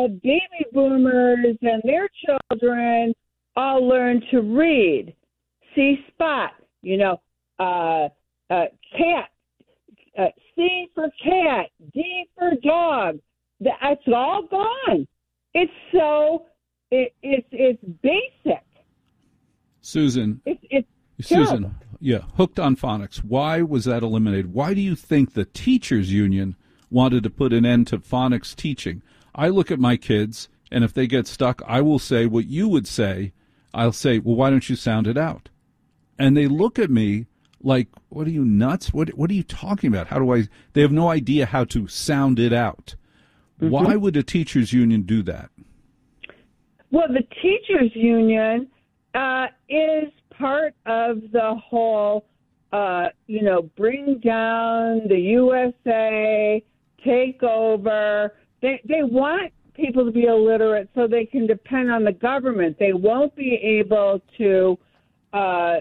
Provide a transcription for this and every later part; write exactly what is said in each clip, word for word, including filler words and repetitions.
the baby boomers and their children all learn to read. See spot, you know, uh, uh, cat, uh, C for cat, D for dog. That's all gone. It's so, it, it's it's basic. Susan, it's, it's Susan, terrible. yeah, Hooked on Phonics. Why was that eliminated? Why do you think the teachers union wanted to put an end to phonics teaching? I look at my kids, and if they get stuck, I will say what you would say. I'll say, well, why don't you sound it out? And they look at me like, what are you, nuts? What What are you talking about? How do I? They have no idea how to sound it out. Mm-hmm. Why would a teachers union do that? Well, the teachers union uh, is part of the whole, uh, you know, bring down the U S A, take over. They they want people to be illiterate so they can depend on the government. They won't be able to uh,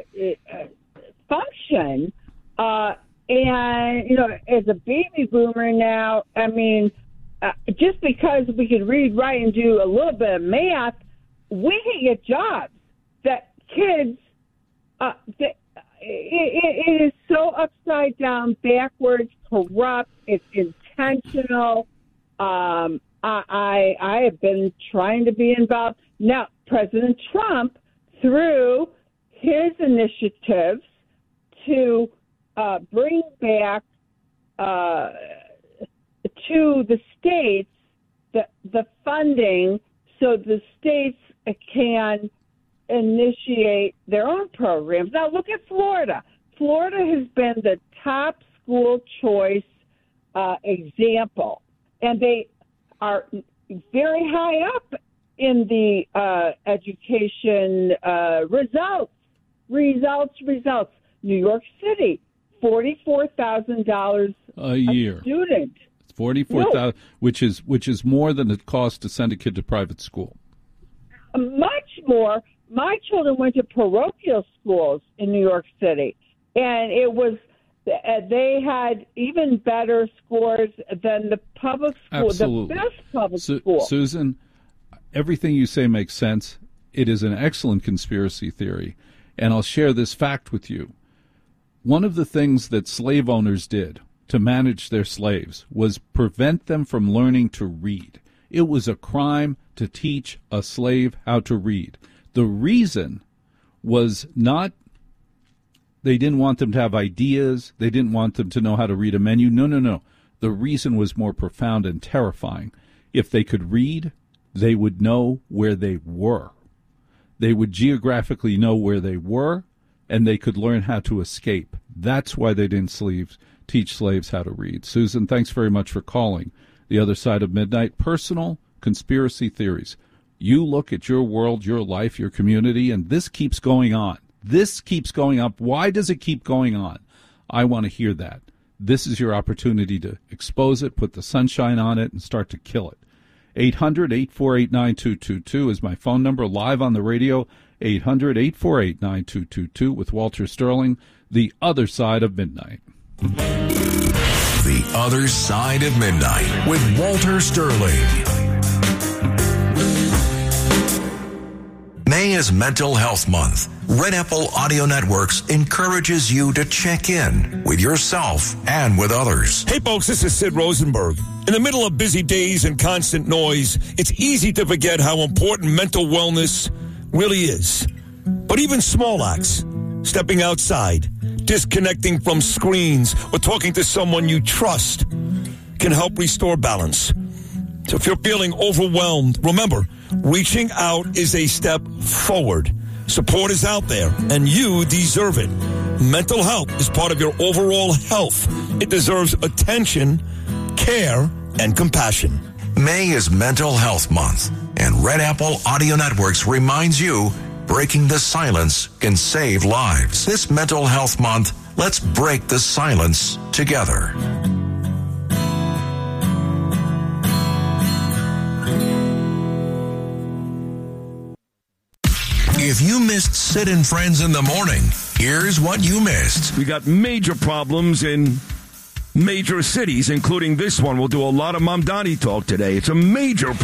function. Uh, and, you know, as a baby boomer now, I mean, uh, just because we can read, write, and do a little bit of math, we can get jobs that kids, uh, that, it, it is so upside down, backwards, corrupt, it's intentional. Um, I, I have been trying to be involved. Now, President Trump, through his initiatives to uh, bring back uh, to the states the, the funding so the states can initiate their own programs. Now, look at Florida. Florida has been the top school choice uh, example, and they are very high up in the uh, education uh, results, results, results. New York City, forty-four thousand dollars a year. A student. Forty-four thousand, no. which is which is more than it costs to send a kid to private school. Much more. My children went to parochial schools in New York City, and it was. They had even better scores than the public school, Absolutely. the best public Su- school. Susan, everything you say makes sense. It is an excellent conspiracy theory, and I'll share this fact with you. One of the things that slave owners did to manage their slaves was prevent them from learning to read. It was a crime to teach a slave how to read. The reason was not they didn't want them to have ideas. They didn't want them to know how to read a menu. No, no, no. The reason was more profound and terrifying. If they could read, they would know where they were. They would geographically know where they were, and they could learn how to escape. That's why they didn't slaves, teach slaves how to read. Susan, thanks very much for calling The Other Side of Midnight. Personal conspiracy theories. You look at your world, your life, your community, and this keeps going on. This keeps going up. Why does it keep going on? I want to hear that. This is your opportunity to expose it, put the sunshine on it, and start to kill it. eight hundred, eight four eight, nine two two two is my phone number, live on the radio, eight hundred, eight four eight, nine two two two with Walter Sterling, The Other Side of Midnight. The Other Side of Midnight with Walter Sterling. May is Mental Health Month. Red Apple Audio Networks encourages you to check in with yourself and with others. Hey folks, this is Sid Rosenberg. In the middle of busy days and constant noise, it's easy to forget how important mental wellness really is. But even small acts, stepping outside, disconnecting from screens, or talking to someone you trust can help restore balance. So if you're feeling overwhelmed, remember, reaching out is a step forward. Support is out there, and you deserve it. Mental health is part of your overall health. It deserves attention, care, and compassion. May is Mental Health Month, and Red Apple Audio Networks reminds you, breaking the silence can save lives. This Mental Health Month, let's break the silence together. If you missed Sid and Friends in the morning, here's what you missed. We got major problems in major cities, including this one. We'll do a lot of Mamdani talk today. It's a major